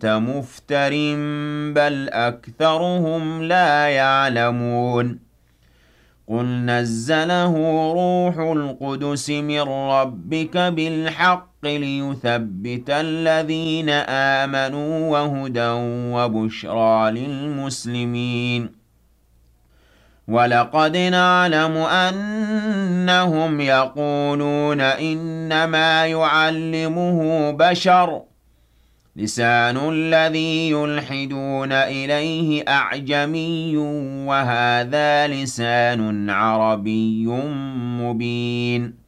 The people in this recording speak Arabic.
مفتر بل أكثرهم لا يعلمون قل نزله روح القدس من ربك بالحق ليثبت الذين آمنوا وهدى وبشرى للمسلمين ولقد نعلم أنهم يقولون إنما يعلمه بشر لسان الذي يلحدون إليه أعجمي وهذا لسان عربي مبين